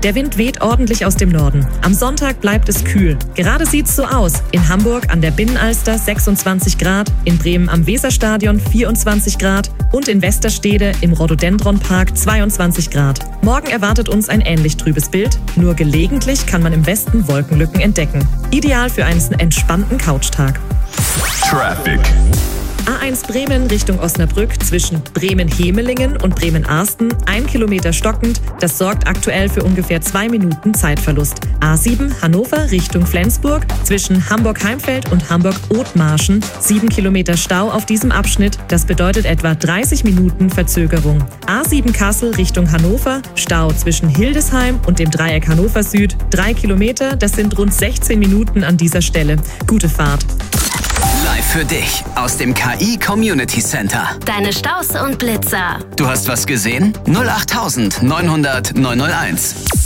Der Wind weht ordentlich aus dem Norden. Am Sonntag bleibt es kühl. Gerade sieht's so aus. In Hamburg an der Binnenalster 26 Grad, in Bremen am Weserstadion 24 Grad und in Westerstede im Rhododendronpark 22 Grad. Morgen erwartet uns ein ähnlich trübes Bild. Nur gelegentlich kann man im Westen Wolkenlücken entdecken. Ideal für einen entspannten Couchtag. Traffic. A1 Bremen Richtung Osnabrück zwischen Bremen-Hemelingen und Bremen-Arsten 1 Kilometer stockend. Das sorgt aktuell für ungefähr 2 Minuten Zeitverlust. A7 Hannover Richtung Flensburg zwischen Hamburg-Heimfeld und Hamburg-Othmarschen 7 Kilometer Stau auf diesem Abschnitt. Das bedeutet etwa 30 Minuten Verzögerung. A7 Kassel Richtung Hannover Stau zwischen Hildesheim und dem Dreieck Hannover Süd 3 Kilometer. Das sind rund 16 Minuten an dieser Stelle. Gute Fahrt. Live für dich aus dem KI Community Center. Deine Staus und Blitzer. Du hast was gesehen? 08900 901.